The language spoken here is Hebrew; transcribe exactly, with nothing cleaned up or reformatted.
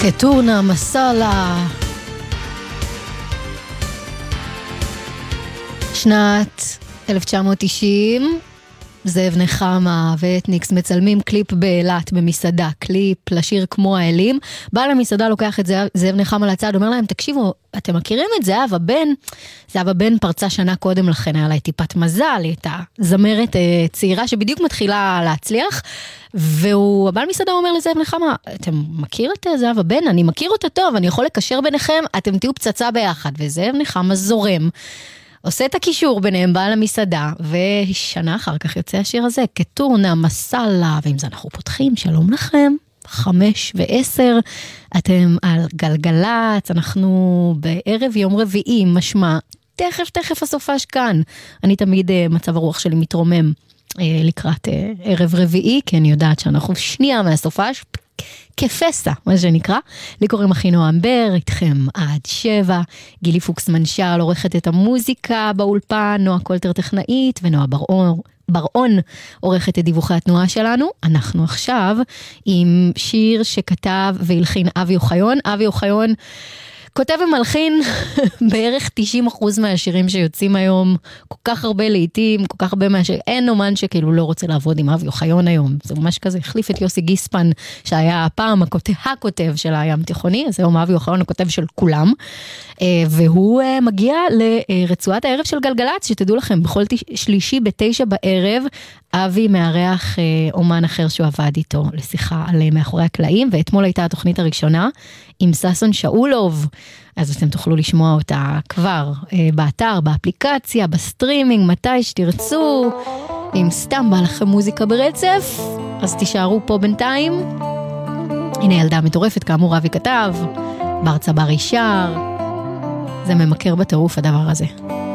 כטונה מסאלה. שנת אלף תשע מאות תשעים, זאב נחמה ואתניקס מצלמים קליפ באילת במסעדה, קליפ לשיר כמו האלים. בעל המסעדה לוקח את זאב, זאב נחמה לצד, אומר להם, תקשיבו, אתם מכירים את זאב הבן? זאב הבן פרצה שנה קודם לכן, היה לה טיפת מזל, היא הייתה זמרת צעירה שבדיוק מתחילה להצליח, והוא, הבעל מסעדה אומר לזאב נחמה, אתם מכיר את זאב הבן? אני מכיר אותה טוב, אני יכול לקשר ביניכם, אתם תהיו פצצה ביחד. וזאב נחמה זורם, עושה את הקישור ביניהם, בעל המסעדה, ושנה אחר כך יוצא השיר הזה, כטונה מסאלה, ועם זה אנחנו פותחים, שלום לכם, חמש ועשר, אתם על גלגלת, אנחנו בערב יום רביעי, משמע, תכף תכף הסופש כאן, אני תמיד מצב הרוח שלי מתרומם לקראת ערב רביעי, כי אני יודעת שאנחנו שנייה מהסופש, כפסע, מה שנקרא. לי קוראים אחינועם בר, איתכם עד שבע, גילי פוקס מנשר, עורכת את המוזיקה באולפן, נועה קולטר טכנאית, ונועה ברעון, ברעון עורכת את דיווחי התנועה שלנו. אנחנו עכשיו עם שיר שכתב והלחין אבי אוחיון. אבי אוחיון כותב ומלחין בערך תשעים אחוז מהשירים שיוצאים היום, כל כך הרבה לעיתים, כל כך הרבה מהשירים, אין אומן שכאילו לא רוצה לעבוד עם אבי אוחיון היום, זה ממש כזה, החליף את יוסי גיספן, שהיה הפעם הכותב, הכותב של הים תיכוני, אז היום אבי אוחיון הכותב של כולם, והוא מגיע לרצועת הערב של גלגלץ, שתדעו לכם, בכל שלישי בתשע בערב, אבי מארח אומן אחר שהוא עבד איתו לשיחה על מאחורי הקלעים, ואתמול הייתה התוכנית הראשונה עם ססון שאולוב, אז אתם תוכלו לשמוע אותה כבר באתר, באפליקציה, בסטרימינג, מתי שתרצו. אם סתם בא לכם מוזיקה ברצף, אז תישארו פה בינתיים. הנה ילדה מטורפת, כאמור אבי כתב, בר צבר ישר, זה ממכר בטירוף הדבר הזה.